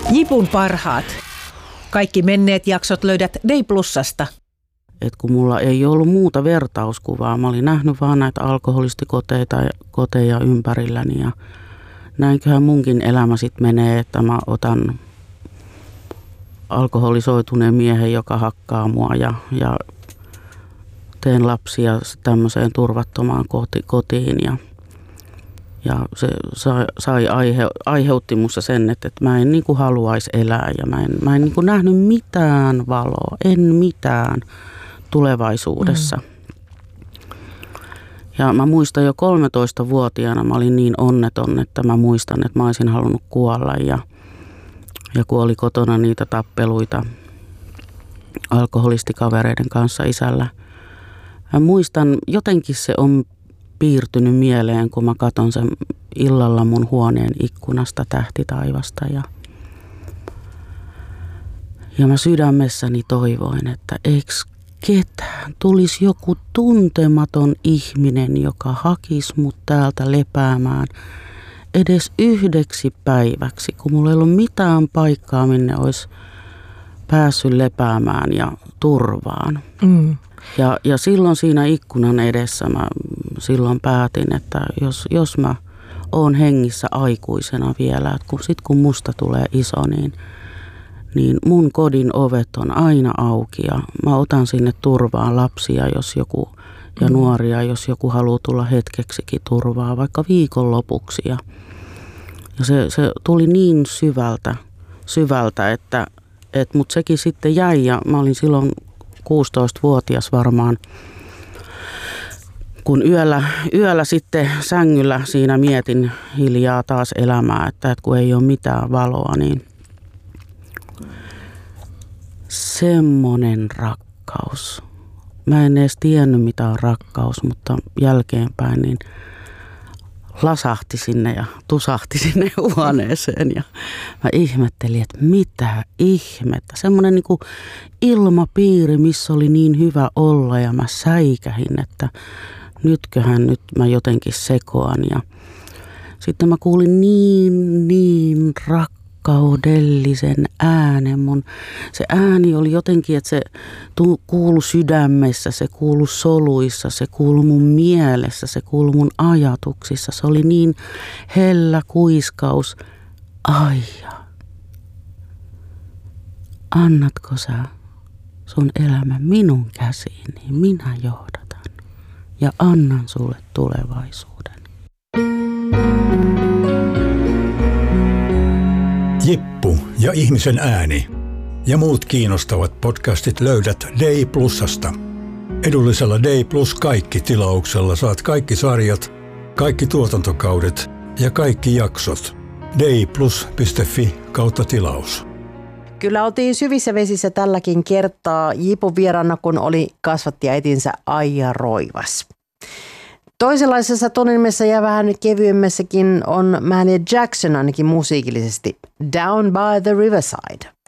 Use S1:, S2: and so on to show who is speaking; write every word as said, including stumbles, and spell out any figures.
S1: Jipun parhaat. Kaikki menneet jaksot löydät Day Plusasta.
S2: Et kun mulla ei ollut muuta vertauskuvaa, mä olin nähnyt vaan näitä alkoholistikoteja koteja ympärilläni ja näinköhän munkin elämä sit menee, että mä otan alkoholisoituneen miehen, joka hakkaa mua ja, ja teen lapsia tämmöiseen turvattomaan koti, kotiin ja, ja se sai, sai aihe, aiheutti musta sen, että, että mä en niin kuin haluaisi elää ja mä en, mä en niin kuin nähnyt mitään valoa, en mitään tulevaisuudessa. Mm. Ja mä muistan jo kolmetoistavuotiaana mä olin niin onneton, että mä muistan, että mä olisin halunnut kuolla ja, ja kun oli kotona niitä tappeluita alkoholistikavereiden kanssa isällä. Mä muistan, jotenkin se on piirtynyt mieleen, kun mä katson sen illalla mun huoneen ikkunasta tähtitaivasta ja ja mä sydämessäni toivoin, että eikö ketään tulisi joku tuntematon ihminen, joka hakisi mut täältä lepäämään edes yhdeksi päiväksi, kun mulla ei ollut mitään paikkaa, minne olisi päässyt lepäämään ja turvaan. Mm. Ja, ja silloin siinä ikkunan edessä mä silloin päätin, että jos, jos mä oon hengissä aikuisena vielä, että kun, sit kun musta tulee iso, niin niin mun kodin ovet on aina auki ja mä otan sinne turvaan lapsia, jos joku, ja mm. nuoria, jos joku haluaa tulla hetkeksikin turvaa, vaikka viikonlopuksi. Ja, ja se, se tuli niin syvältä, syvältä että, että mut sekin sitten jäi ja mä olin silloin kuusitoistavuotias varmaan, kun yöllä, yöllä sitten sängyllä siinä mietin hiljaa taas elämää, että, että kun ei ole mitään valoa, niin semmonen rakkaus. Mä en edes tiennyt mitä on rakkaus, mutta jälkeenpäin niin lasahti sinne ja tusahti sinne huoneeseen. Ja mä ihmettelin, että mitä ihmettä. Semmoinen niin kuin ilmapiiri, missä oli niin hyvä olla ja mä säikähin, että nytköhän nyt mä jotenkin sekoan. Ja sitten mä kuulin niin, niin rakkaus. Kaudellisen äänen. Mun, se ääni oli jotenkin, että se kuului sydämessä, se kuului soluissa, se kuului mun mielessä, se kuului mun ajatuksissa. Se oli niin hellä kuiskaus. Aija, annatko sä sun elämän minun käsiin, niin minä johdatan ja annan sulle tulevaisuuden.
S3: Jippu ja ihmisen ääni ja muut kiinnostavat podcastit löydät Day Plusasta. Edullisella Day Plus kaikki -tilauksella saat kaikki sarjat, kaikki tuotantokaudet ja kaikki jaksot. dayplus piste fi kautta tilaus.
S4: Kyllä oltiin syvissä vesissä tälläkin kertaa Jipun vieraana, kun oli kasvattiäitinsä Aija Roivas. Toisenlaisessa tunnelmassa ja vähän kevyemmässäkin on Mahalia Jackson ainakin musiikillisesti, Down by the Riverside.